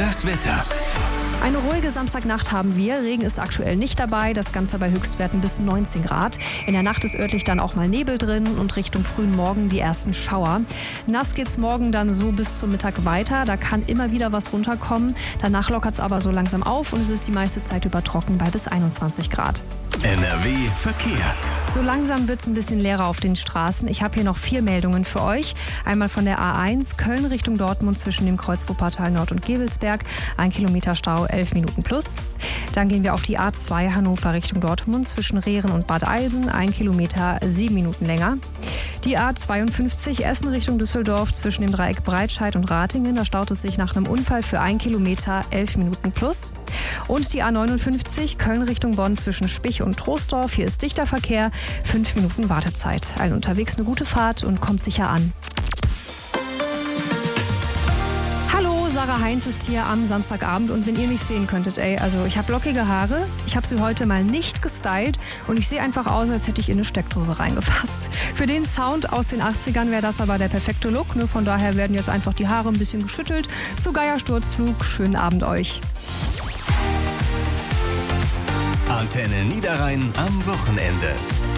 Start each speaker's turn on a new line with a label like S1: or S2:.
S1: Das Wetter.
S2: Eine ruhige Samstagnacht haben wir. Regen ist aktuell nicht dabei. Das Ganze bei Höchstwerten bis 19 Grad. In der Nacht ist örtlich dann auch mal Nebel drin und Richtung frühen Morgen die ersten Schauer. Nass geht's morgen dann so bis zum Mittag weiter. Da kann immer wieder was runterkommen. Danach lockert es aber so langsam auf und es ist die meiste Zeit über trocken bei bis 21 Grad.
S1: NRW Verkehr.
S2: So langsam wird es ein bisschen leerer auf den Straßen. Ich habe hier noch 4 Meldungen für euch. Einmal von der A1 Köln Richtung Dortmund zwischen dem Kreuz Wuppertal Nord und Gevelsberg. 1 Kilometer Stau, 11 Minuten plus. Dann gehen wir auf die A2 Hannover Richtung Dortmund zwischen Rehren und Bad Eilsen. 1 Kilometer, 7 Minuten länger. Die A52 Essen Richtung Düsseldorf zwischen dem Dreieck Breitscheid und Ratingen. Da staut es sich nach einem Unfall für 1 Kilometer, 11 Minuten plus. Und die A59 Köln Richtung Bonn zwischen Spich und Troisdorf. Hier ist dichter Verkehr, 5 Minuten Wartezeit. Allen unterwegs eine gute Fahrt und kommt sicher an. Hallo, Sarah Heinz ist hier am Samstagabend und wenn ihr mich sehen könntet, also ich habe lockige Haare, ich habe sie heute mal nicht gestylt und ich sehe einfach aus, als hätte ich in eine Steckdose reingefasst. Für den Sound aus den 80ern wäre das aber der perfekte Look, ne? Von daher werden jetzt einfach die Haare ein bisschen geschüttelt. Zu Geier Sturzflug, schönen Abend euch.
S1: Antenne Niederrhein am Wochenende.